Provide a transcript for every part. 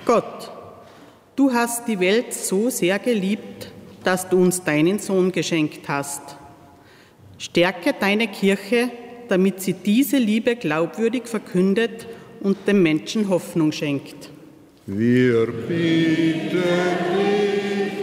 Gott, du hast die Welt so sehr geliebt, dass du uns deinen Sohn geschenkt hast. Stärke deine Kirche, damit sie diese Liebe glaubwürdig verkündet und dem Menschen Hoffnung schenkt. Wir bitten dich,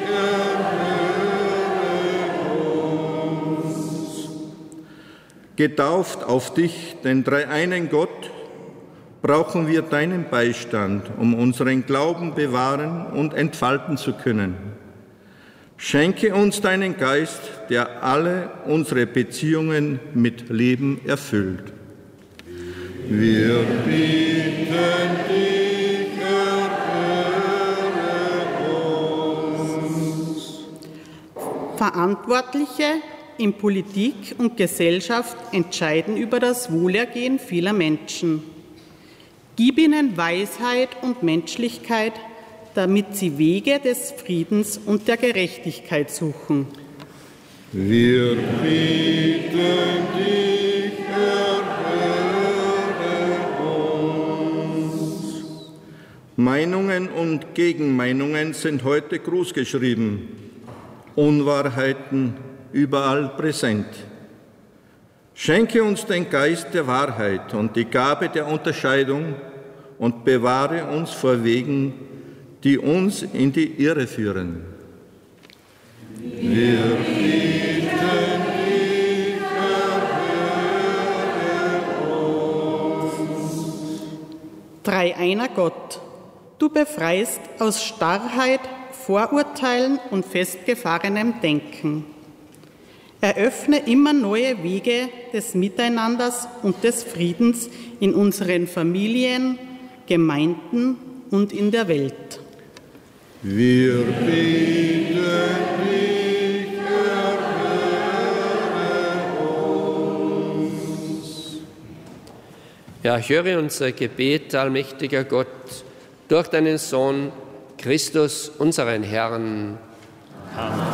erhöre uns. Getauft auf dich, den dreieinen Gott, brauchen wir deinen Beistand, um unseren Glauben bewahren und entfalten zu können. Schenke uns deinen Geist, der alle unsere Beziehungen mit Leben erfüllt. Wir bitten dich, erhöre uns. Verantwortliche in Politik und Gesellschaft entscheiden über das Wohlergehen vieler Menschen. Gib ihnen Weisheit und Menschlichkeit, damit sie Wege des Friedens und der Gerechtigkeit suchen. Wir bitten dich, erhöre uns. Meinungen und Gegenmeinungen sind heute großgeschrieben, Unwahrheiten überall präsent. Schenke uns den Geist der Wahrheit und die Gabe der Unterscheidung und bewahre uns vor Wegen, die uns in die Irre führen. Wir bitten dich, erhöre uns. Dreieiner Gott, du befreist aus Starrheit, Vorurteilen und festgefahrenem Denken. Eröffne immer neue Wege des Miteinanders und des Friedens in unseren Familien, Gemeinden und in der Welt. Wir bitten dich, erhöre uns. Ja, höre unser Gebet, allmächtiger Gott, durch deinen Sohn Christus, unseren Herrn. Amen.